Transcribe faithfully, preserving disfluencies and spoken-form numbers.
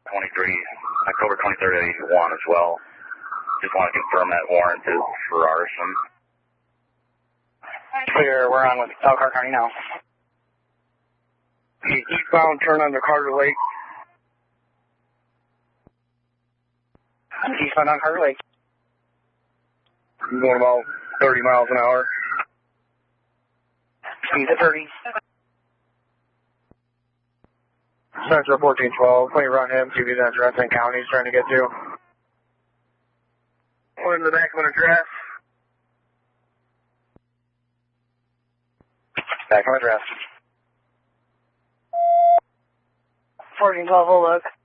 twenty-three, October twenty-third at eighty-one as well. Just want to confirm that warrant is for arson. Clear, we're on with Elkhart County now. Eastbound, turn on the Carter Lake. Eastbound on Carter Lake. I'm going about thirty miles an hour. Speed to thirty. Central fourteen twelve, please run him, give you the address and county he's trying to get to. Put in the back of an address. Back of address. fourteen twelve, we'll look.